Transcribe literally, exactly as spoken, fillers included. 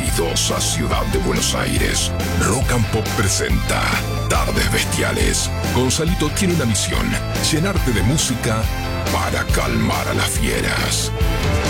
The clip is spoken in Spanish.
ruidosa ciudad de Buenos Aires, Rock and Pop presenta Tardes Bestiales. Gonzalito tiene una misión: llenarte de música para calmar a las fieras.